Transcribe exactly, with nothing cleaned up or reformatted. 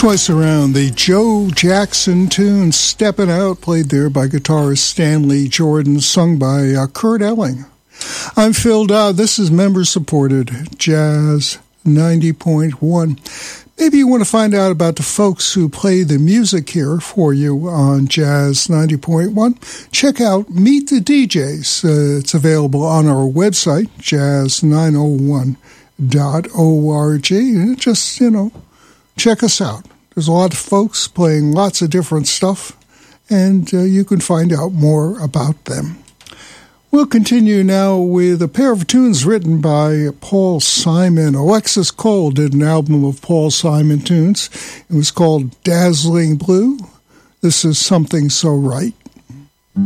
Twice Around, the Joe Jackson tune, Steppin' Out, played there by guitarist Stanley Jordan, sung by uh, Kurt Elling. I'm Phil Dodd. This is member-supported Jazz ninety point one. Maybe you want to find out about the folks who play the music here for you on Jazz ninety point one. Check out Meet the D Js. Uh, it's available on our website, jazz nine oh one dot org. And just, you know, check us out. There's a lot of folks playing lots of different stuff, and uh, you can find out more about them. We'll continue now with a pair of tunes written by Paul Simon. Alexis Cole did an album of Paul Simon tunes. It was called Dazzling Blue. This is Something So Right.